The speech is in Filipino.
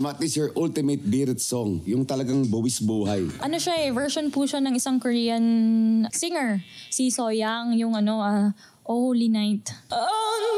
What is your ultimate birit song? Yung talagang buwis buhay. Ano siya version po siya ng isang Korean singer. Si Soyang, yung Oh Holy Night. Oh